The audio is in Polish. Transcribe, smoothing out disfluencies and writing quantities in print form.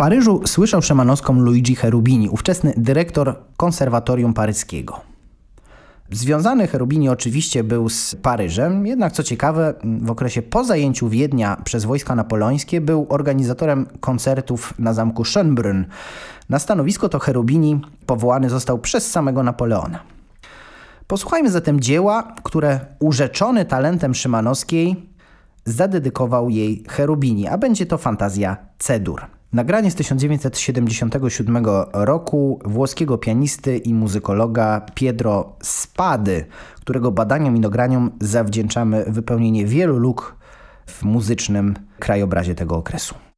Paryżu słyszał szymanowską Luigi Cherubini, ówczesny dyrektor konserwatorium paryskiego. Związany Cherubini oczywiście był z Paryżem, jednak co ciekawe, w okresie po zajęciu Wiednia przez wojska napoleońskie był organizatorem koncertów na zamku Schönbrunn. Na stanowisko to Cherubini powołany został przez samego Napoleona. Posłuchajmy zatem dzieła, które urzeczony talentem Szymanowskiej zadedykował jej Cherubini, a będzie to fantazja C-dur. Nagranie z 1977 roku włoskiego pianisty i muzykologa Pietro Spady, którego badaniom i nagraniom zawdzięczamy wypełnienie wielu luk w muzycznym krajobrazie tego okresu.